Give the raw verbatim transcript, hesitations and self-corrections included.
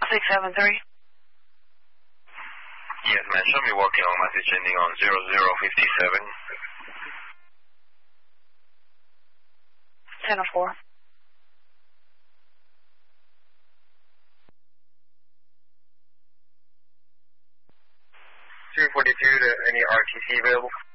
six seven three. Yes, man. Show me walking on message ending on zero zero five seven. ten oh four. two forty-two to any R T C available?